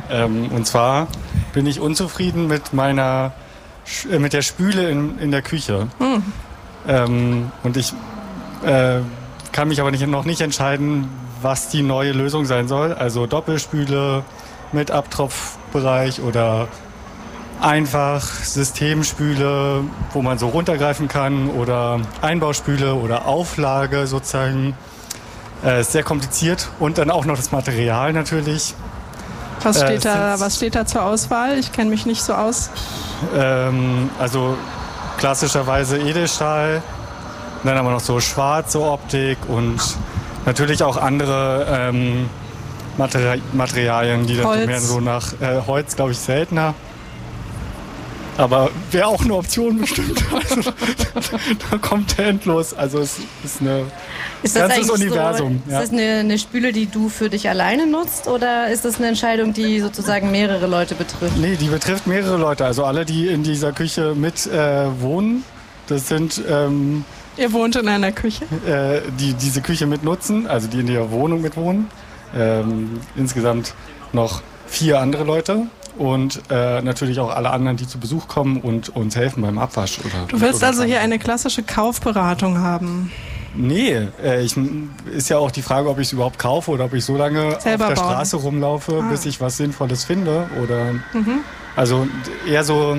Und zwar bin ich unzufrieden mit mit der Spüle in der Küche. Und ich kann mich aber noch nicht entscheiden, was die neue Lösung sein soll. Also Doppelspüle mit Abtropfbereich oder einfach Systemspüle, wo man so runtergreifen kann, oder Einbauspüle oder Auflage sozusagen. Ist sehr kompliziert. Und dann auch noch das Material natürlich. Was steht da zur Auswahl? Ich kenne mich nicht so aus. Also klassischerweise Edelstahl, dann aber noch so schwarze Optik und natürlich auch andere Materialien, die dann mehr so nach Holz, glaube ich, seltener. Aber wäre auch eine Option bestimmt. Also, da kommt der endlos. Also es ist ein ganzes Universum. So, ist das eine Spüle, die du für dich alleine nutzt, oder ist das eine Entscheidung, die sozusagen mehrere Leute betrifft? Nee, die betrifft mehrere Leute. Also alle, die in dieser Küche mit wohnen. Das sind... Ihr wohnt in einer Küche? Die diese Küche mitnutzen, also die in der Wohnung mitwohnen. Insgesamt noch 4 andere Leute. Und natürlich auch alle anderen, die zu Besuch kommen und uns helfen beim Abwasch. Du willst also hier eine klassische Kaufberatung haben? Nee, ist ja auch die Frage, ob ich es überhaupt kaufe oder ob ich so lange selber auf der bauen. Straße rumlaufe, bis ich was Sinnvolles finde. Oder also eher so,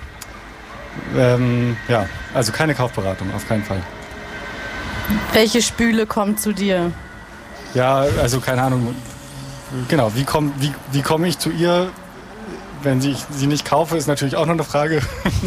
also keine Kaufberatung, auf keinen Fall. Welche Spüle kommt zu dir? Ja, also keine Ahnung. Genau, wie komme ich zu ihr? Wenn ich sie nicht kaufe, ist natürlich auch noch eine Frage.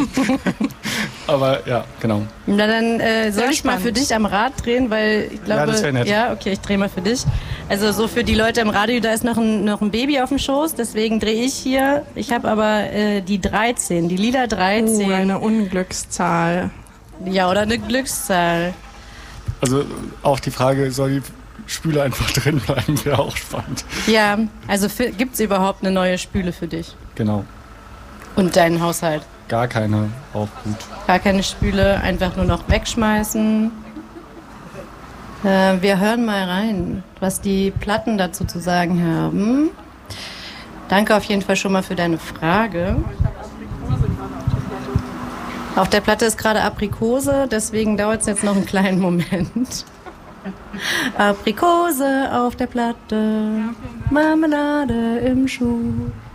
Aber ja, genau. Na dann soll ich mal für dich am Rad drehen, weil ich glaube... Ja, das wäre nett. Ja, okay, ich drehe mal für dich. Also so für die Leute im Radio, da ist noch ein Baby auf dem Schoß, deswegen drehe ich hier. Ich habe aber die 13, die lila 13. Eine Unglückszahl. Ja, oder eine Glückszahl. Also auch die Frage, soll die Spüle einfach drin bleiben, wäre auch spannend. Ja, also gibt es überhaupt eine neue Spüle für dich? Genau. Und deinen Haushalt? Gar keine, auch gut. Gar keine Spüle, einfach nur noch wegschmeißen. Wir hören mal rein, was die Platten dazu zu sagen haben. Danke auf jeden Fall schon mal für deine Frage. Auf der Platte ist gerade Aprikose, deswegen dauert es jetzt noch einen kleinen Moment. Aprikose auf der Platte, Marmelade im Schuh.